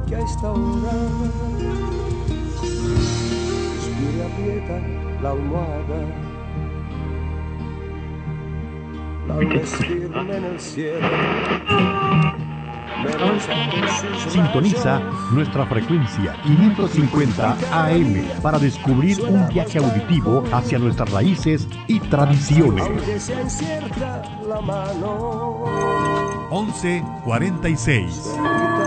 que a esta hora suspire, aprieta la almohada. La luna es firme en el cielo. Sintoniza nuestra frecuencia 550 AM para descubrir un viaje auditivo hacia nuestras raíces y tradiciones. 11:46